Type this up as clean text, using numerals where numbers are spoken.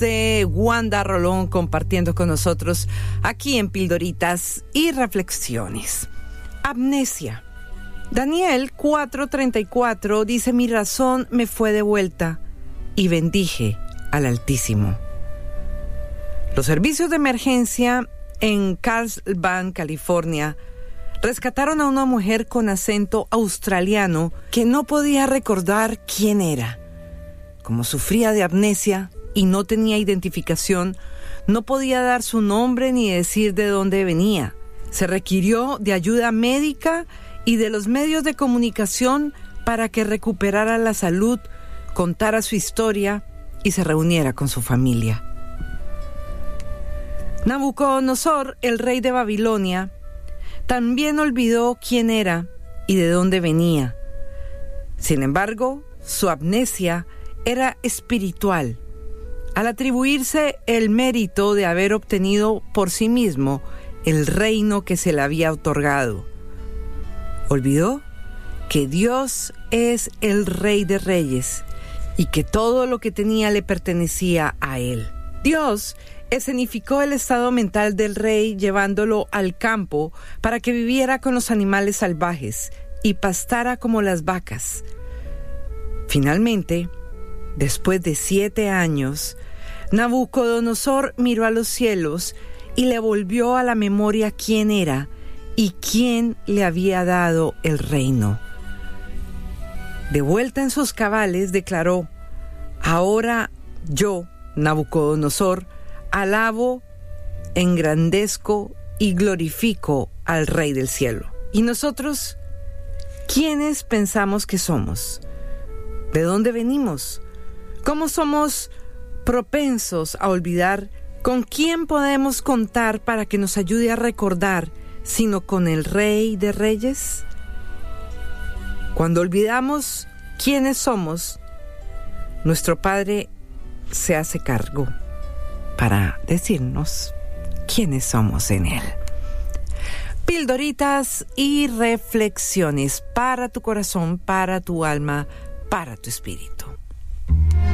de Wanda Rolón compartiendo con nosotros aquí en Pildoritas y Reflexiones. Amnesia. Daniel 4:34 dice: mi razón me fue devuelta y bendije al Altísimo. Los servicios de emergencia en Carlsbad, California, rescataron a una mujer con acento australiano que no podía recordar quién era. Como sufría de amnesia y no tenía identificación, no podía dar su nombre ni decir de dónde venía. Se requirió de ayuda médica y de los medios de comunicación para que recuperara la salud, contara su historia y se reuniera con su familia. Nabucodonosor, el rey de Babilonia, también olvidó quién era y de dónde venía. Sin embargo, su amnesia era espiritual, al atribuirse el mérito de haber obtenido por sí mismo el reino que se le había otorgado. Olvidó que Dios es el Rey de Reyes y que todo lo que tenía le pertenecía a Él. Dios escenificó el estado mental del rey llevándolo al campo para que viviera con los animales salvajes y pastara como las vacas. Finalmente, después de 7 años, Nabucodonosor miró a los cielos y le volvió a la memoria quién era y quién le había dado el reino. De vuelta en sus cabales, declaró: ahora yo, Nabucodonosor, alabo, engrandezco y glorifico al Rey del cielo. ¿Y nosotros? ¿Quiénes pensamos que somos? ¿De dónde venimos? ¿Cómo somos propensos a olvidar? ¿Con quién podemos contar para que nos ayude a recordar, sino con el Rey de Reyes? Cuando olvidamos quiénes somos, nuestro Padre se hace cargo para decirnos quiénes somos en Él. Pildoritas y reflexiones para tu corazón, para tu alma, para tu espíritu.